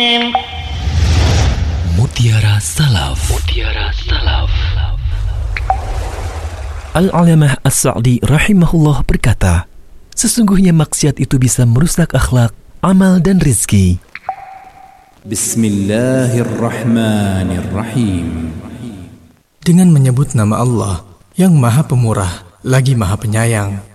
Mutiara Salaf. Mutiara Salaf. Al-Alamah As-Sa'di rahimahullah berkata, sesungguhnya maksiat itu bisa merusak akhlak, amal dan rizki. Bismillahirrahmanirrahim. Dengan menyebut nama Allah yang Maha Pemurah lagi Maha Penyayang.